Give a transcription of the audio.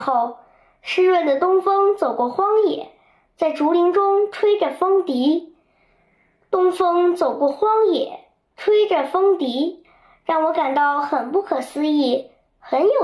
后，湿润的东风走过荒野，在竹林中吹着风笛。东风走过荒野，吹着风笛，让我感到很不可思议，很有